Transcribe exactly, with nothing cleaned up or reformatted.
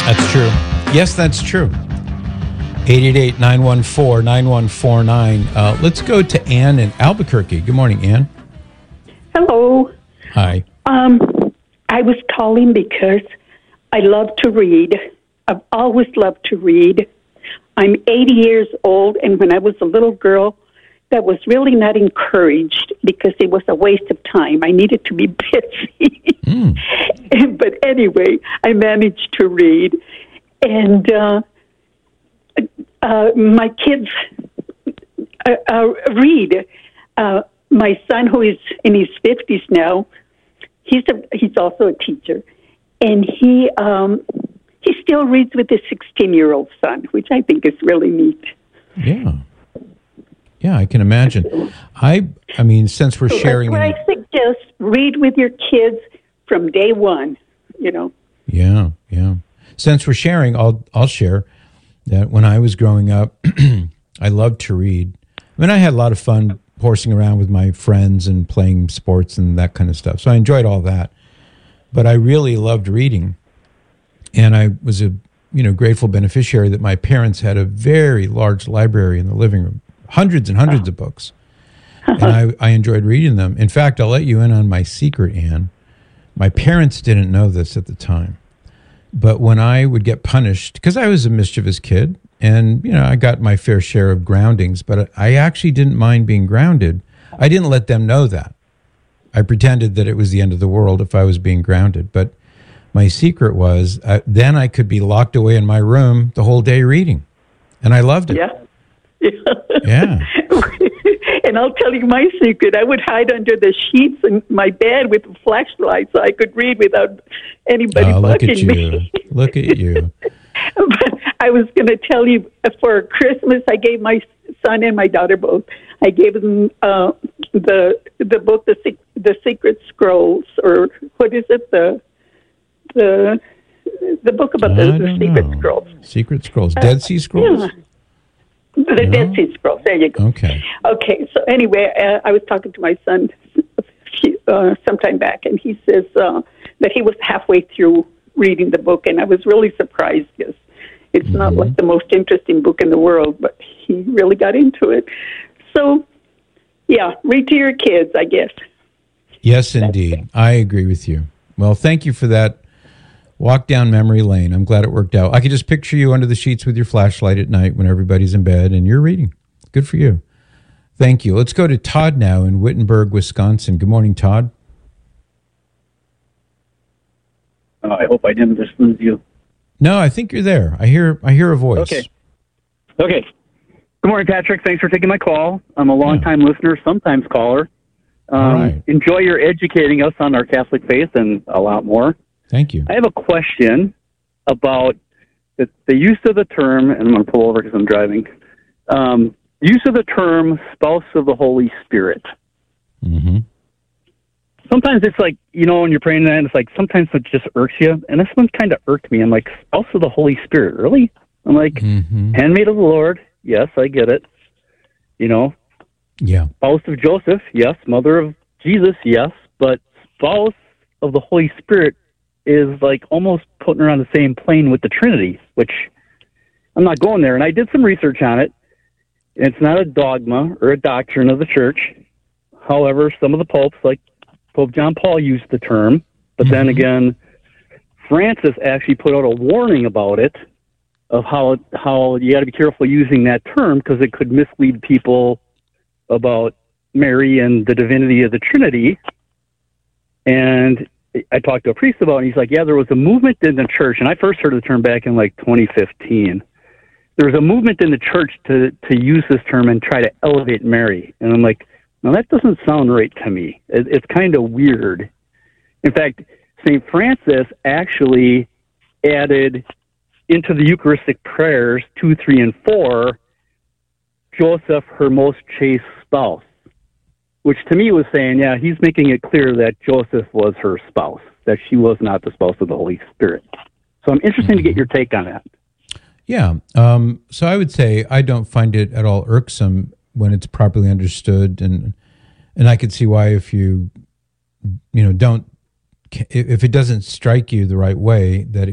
That's true. Yes, that's true. eight eight eight, nine one four, nine one four nine. Uh, let's go to Ann in Albuquerque. Good morning, Ann. Hello. Hi. Um, I was calling because I love to read. I've always loved to read. I'm eighty years old, and when I was a little girl, that was really not encouraged because it was a waste of time. I needed to be busy. Mm. But anyway, I managed to read. And uh, uh, my kids uh, uh, read. Uh, my son, who is in his fifties now, he's a, he's also a teacher. And he um, he still reads with his sixteen-year-old son, which I think is really neat. Yeah. Yeah, I can imagine. I I mean, since we're so sharing... That's what I suggest. Read with your kids from day one, you know. Yeah, yeah. Since we're sharing, I'll I'll share that when I was growing up, I loved to read. I mean, I had a lot of fun horsing around with my friends and playing sports and that kind of stuff. So I enjoyed all that. But I really loved reading. And I was a, you know, grateful beneficiary that my parents had a very large library in the living room. Hundreds and hundreds of books. And I, I enjoyed reading them. In fact, I'll let you in on my secret, Anne. My parents didn't know this at the time. But when I would get punished, because I was a mischievous kid, and, you know, I got my fair share of groundings, but I actually didn't mind being grounded. I didn't let them know that. I pretended that it was the end of the world if I was being grounded. But my secret was, uh, then I could be locked away in my room the whole day reading. And I loved it. Yeah. Yeah. And I'll tell you my secret. I would hide under the sheets in my bed with a flashlight so I could read without anybody oh, bugging look at you. me. Look at you. But I was going to tell you, for Christmas, I gave my son and my daughter both. I gave them uh, the the book, the the Secret Scrolls, or what is it? The the the book about the, the Secret know. Scrolls. Secret Scrolls, Dead Sea Scrolls. Yeah. The no? Dead Sea Scrolls. There you go. Okay. Okay. So anyway, uh, I was talking to my son uh, sometime back, and he says uh, that he was halfway through reading the book, and I was really surprised because it's mm-hmm. not like the most interesting book in the world, but he really got into it. So, yeah, read to your kids, I guess. Yes, indeed. I agree with you. Well, thank you for that walk down memory lane. I'm glad it worked out. I could just picture you under the sheets with your flashlight at night when everybody's in bed and you're reading. Good for you. Thank you. Let's go to Todd now in Wittenberg, Wisconsin. Good morning, Todd. Uh, I hope I didn't just lose you. No, I think you're there. I hear I hear a voice. Okay. Okay. Good morning, Patrick. Thanks for taking my call. I'm a long-time yeah. listener, sometimes caller. Um, All right. Enjoy your educating us on our Catholic faith and a lot more. Thank you. I have a question about the, the use of the term, and I'm going to pull over because I'm driving, um, use of the term spouse of the Holy Spirit. Mm-hmm. Sometimes it's like, you know, when you're praying that, it's like sometimes it just irks you. And this one kind of irked me. I'm like, spouse of the Holy Spirit, really? I'm like, mm-hmm. handmaid of the Lord. Yes, I get it. You know? Yeah. Spouse of Joseph. Yes. Mother of Jesus. Yes. But spouse of the Holy Spirit is like almost putting her on the same plane with the Trinity, which I'm not going there. And I did some research on it. It's not a dogma or a doctrine of the church. However, some of the popes, like Pope John Paul, used the term. But mm-hmm. then again, Francis actually put out a warning about it, of how how you got to be careful using that term because it could mislead people about Mary and the divinity of the Trinity. And I talked to a priest about it, and he's like, yeah, there was a movement in the church, and I first heard the term back in like twenty fifteen. There was a movement in the church to, to use this term and try to elevate Mary. And I'm like, no, that doesn't sound right to me. It, it's kind of weird. In fact, Saint Francis actually added into the Eucharistic prayers two, three, and four, Joseph, her most chaste spouse, which to me was saying, yeah, he's making it clear that Joseph was her spouse, that she was not the spouse of the Holy Spirit. So I'm interested mm-hmm. to get your take on that. Yeah. Um, so I would say I don't find it at all irksome when it's properly understood, and and I could see why if you, you know, don't, if it doesn't strike you the right way, that it